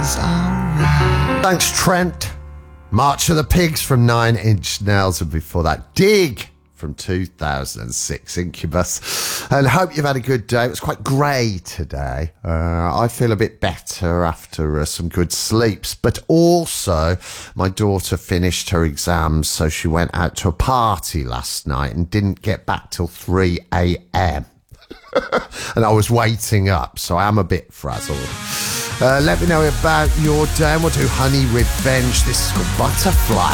Thanks, Trent. March of the Pigs from 9 Inch Nails, and before that, Dig from 2006, Incubus. And hope you've had a good day. It was quite grey today. I feel a bit better after some good sleeps, but also my daughter finished her exams, so she went out to a party last night and didn't get back till 3 a.m. And I was waiting up, so I am a bit frazzled. Let me know about your day, and we'll do Honey Revenge. This is called Butterfly.